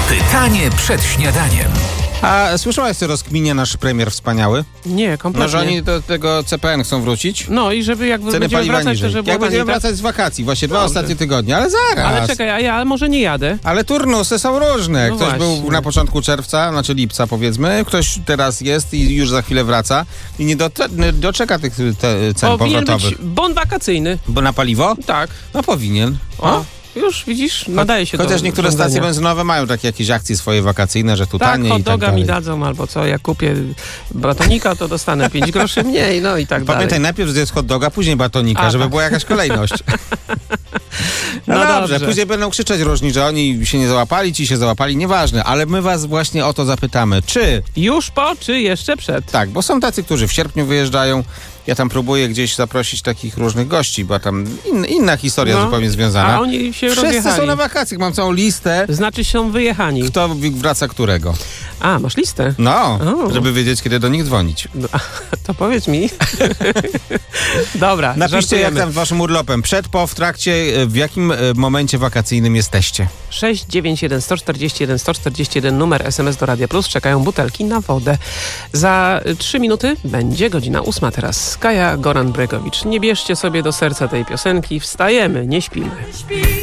Pytanie przed śniadaniem. A słyszałaś, co rozkminia nasz premier wspaniały? Nie, kompletnie. No, że oni do tego CPN chcą wrócić? No i żeby jak Ceny będziemy paliwa wracać, niżej. to żeby było Jak będziemy taniej, tak? wracać z wakacji, właśnie dwa Dobrze. ostatnie tygodnie, ale zaraz. Ale czekaj, a ja może nie jadę. Ale turnusy są różne. No Ktoś był właśnie. na początku czerwca, znaczy lipca powiedzmy, ktoś teraz jest i już za chwilę wraca i nie doczeka tych cen Powinien powrotowych. być bon wakacyjny. Bo na paliwo? Tak. No powinien. O, już widzisz, nadaje się Chociaż do niektóre rządzenia. stacje benzynowe mają takie jakieś akcje swoje wakacyjne, że tu Tak, taniej hot i tak doga dalej. mi dadzą albo co, jak kupię batonika, to dostanę 5 groszy mniej, no i tak Pamiętaj, dalej. najpierw zjedz hot doga, później batonika, A, żeby tak. była jakaś kolejność. No, No dobrze, dobrze. później będą krzyczeć różni, że oni się nie załapali, ci się załapali, nieważne, ale my was właśnie o to zapytamy, czy... Już po, czy jeszcze przed? Tak, bo są tacy, którzy w sierpniu wyjeżdżają. Ja tam próbuję gdzieś zaprosić takich różnych gości, bo tam inna historia No, zupełnie związana. a oni się Wszyscy rozjechali. są na wakacjach, mam całą listę, Znaczy są wyjechani. kto wraca którego. A, masz listę? No, O. żeby wiedzieć, kiedy do nich dzwonić. No, to powiedz mi. Dobra, Napiszcie, jak żartujemy. tam z waszym urlopem. Przed, po, w trakcie, w jakim momencie wakacyjnym jesteście. 691 141 141 numer SMS do Radia Plus. Czekają butelki na wodę. Za 3 minuty będzie godzina 8 teraz. Kaja Goran-Bregowicz. Nie bierzcie sobie do serca tej piosenki. Wstajemy, nie śpimy.